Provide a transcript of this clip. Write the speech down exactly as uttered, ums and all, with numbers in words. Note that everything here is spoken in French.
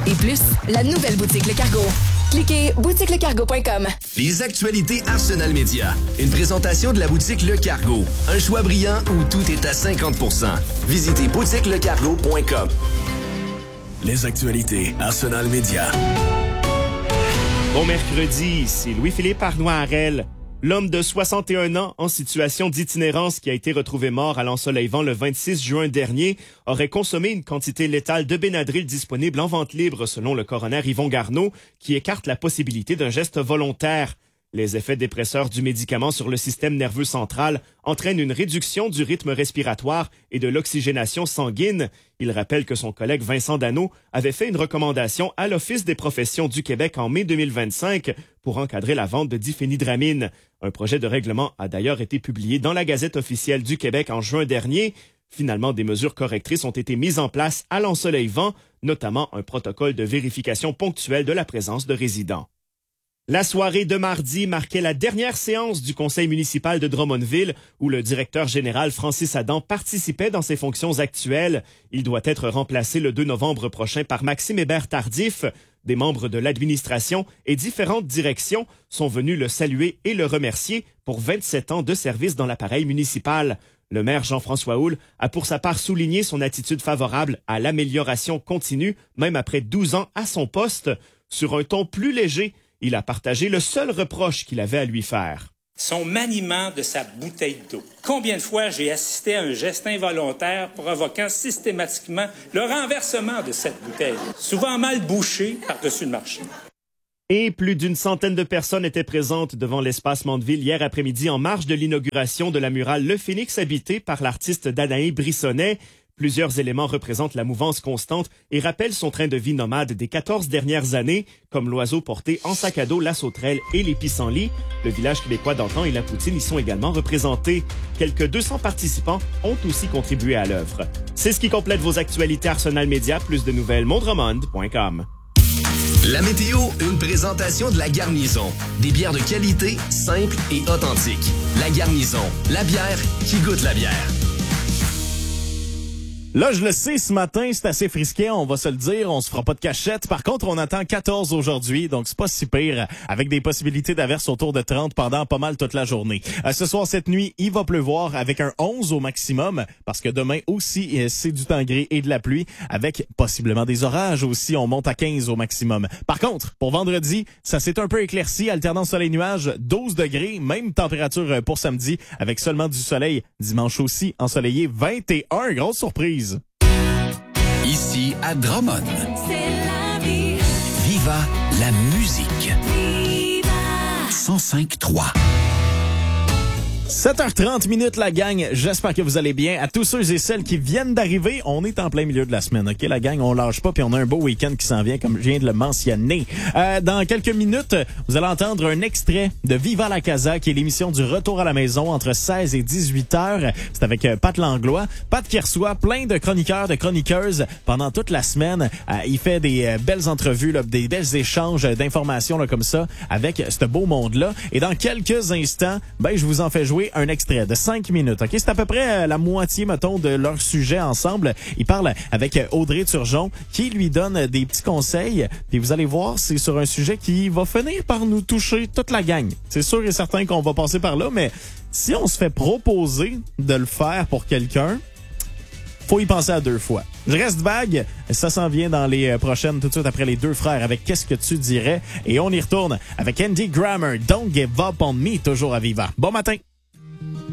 et plus, la nouvelle boutique Le Cargo. Cliquez boutique le cargo point com. Les actualités Arsenal Média. Une présentation de la boutique Le Cargo. Un choix brillant où tout est à cinquante pour cent. Visitez boutique le cargo point com. Les actualités Arsenal Média. Bon mercredi, c'est Louis-Philippe Arnois-Harel. L'homme de soixante et un ans en situation d'itinérance qui a été retrouvé mort à l'Ensoleillement le vingt-six juin dernier aurait consommé une quantité létale de Benadryl disponible en vente libre selon le coroner Yvon Garneau qui écarte la possibilité d'un geste volontaire. Les effets dépresseurs du médicament sur le système nerveux central entraînent une réduction du rythme respiratoire et de l'oxygénation sanguine. Il rappelle que son collègue Vincent Dano avait fait une recommandation à l'Office des professions du Québec en mai deux mille vingt-cinq pour encadrer la vente de diphénhydramine. Un projet de règlement a d'ailleurs été publié dans la Gazette officielle du Québec en juin dernier. Finalement, des mesures correctrices ont été mises en place à l'Ensoleillement, notamment un protocole de vérification ponctuelle de la présence de résidents. La soirée de mardi marquait la dernière séance du conseil municipal de Drummondville où le directeur général Francis Adam participait dans ses fonctions actuelles. Il doit être remplacé le deux novembre prochain par Maxime Hébert-Tardif. Des membres de l'administration et différentes directions sont venus le saluer et le remercier pour vingt-sept ans de service dans l'appareil municipal. Le maire Jean-François Houle a pour sa part souligné son attitude favorable à l'amélioration continue, même après douze ans à son poste. Sur un ton plus léger, il a partagé le seul reproche qu'il avait à lui faire. Son maniement de sa bouteille d'eau. Combien de fois j'ai assisté à un geste involontaire provoquant systématiquement le renversement de cette bouteille, souvent mal bouchée par-dessus le marché. Et plus d'une centaine de personnes étaient présentes devant l'espace Mandeville hier après-midi en marge de l'inauguration de la murale Le Phénix habité par l'artiste Danaé Brissonnet. Plusieurs éléments représentent la mouvance constante et rappellent son train de vie nomade des quatorze dernières années, comme l'oiseau porté en sac à dos, la sauterelle et les pissenlits. Le village québécois d'antan et la poutine y sont également représentés. Quelques deux cents participants ont aussi contribué à l'œuvre. C'est ce qui complète vos actualités Arsenal Média. Plus de nouvelles, mondremond point com. La météo, une présentation de La Garnison. Des bières de qualité, simples et authentiques. La Garnison, la bière qui goûte la bière. Là, je le sais, ce matin, c'est assez frisquet, on va se le dire, on se fera pas de cachette. Par contre, on attend quatorze aujourd'hui, donc c'est pas si pire, avec des possibilités d'averses autour de trente pendant pas mal toute la journée. Euh, ce soir, cette nuit, il va pleuvoir avec un onze au maximum, parce que demain aussi, c'est du temps gris et de la pluie, avec possiblement des orages aussi, on monte à quinze au maximum. Par contre, pour vendredi, ça s'est un peu éclairci, alternance soleil-nuage, douze degrés, même température pour samedi, avec seulement du soleil. Dimanche aussi, ensoleillé, vingt et un, grosse surprise. Ici à Drummond. C'est la vie. Viva la musique. Viva. cent cinq trois. sept heures trente minutes, la gang. J'espère que vous allez bien. À tous ceux et celles qui viennent d'arriver, on est en plein milieu de la semaine, OK, la gang? On lâche pas, puis on a un beau week-end qui s'en vient, comme je viens de le mentionner. Euh, dans quelques minutes, vous allez entendre un extrait de Viva la Casa, qui est l'émission du retour à la maison entre seize et dix-huit heures. C'est avec euh, Pat Langlois. Pat qui reçoit plein de chroniqueurs, de chroniqueuses pendant toute la semaine. Euh, il fait des euh, belles entrevues, là, des belles échanges d'informations là, comme ça avec ce beau monde-là. Et dans quelques instants, ben je vous en fais jouer un extrait de cinq minutes. Ok, c'est à peu près la moitié, mettons, de leur sujet ensemble. Ils parlent avec Audrey Turgeon qui lui donne des petits conseils. Puis vous allez voir, c'est sur un sujet qui va finir par nous toucher toute la gang. C'est sûr et certain qu'on va passer par là, mais si on se fait proposer de le faire pour quelqu'un, faut y penser à deux fois. Je reste vague, ça s'en vient dans les prochaines, tout de suite après les deux frères avec Qu'est-ce que tu dirais? Et on y retourne avec Andy Grammer, Don't Give Up on Me, toujours à Viva. Bon matin!